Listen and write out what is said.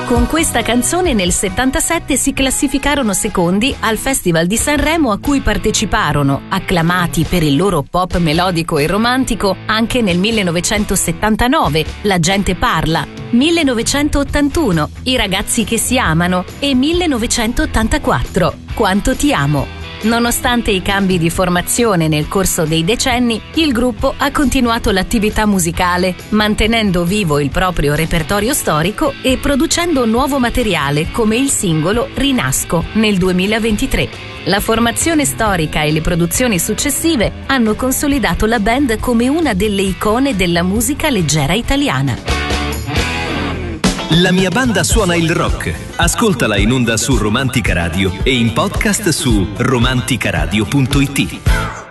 Con questa canzone nel 77 si classificarono secondi al Festival di Sanremo, a cui parteciparono, acclamati per il loro pop melodico e romantico, anche nel 1979, La gente parla, 1981, I ragazzi che si amano e 1984, Quanto ti amo. Nonostante i cambi di formazione nel corso dei decenni, il gruppo ha continuato l'attività musicale, mantenendo vivo il proprio repertorio storico e producendo nuovo materiale come il singolo Rinasco nel 2023. La formazione storica e le produzioni successive hanno consolidato la band come una delle icone della musica leggera italiana. La mia banda suona il rock. Ascoltala in onda su Romantica Radio e in podcast su romanticaradio.it.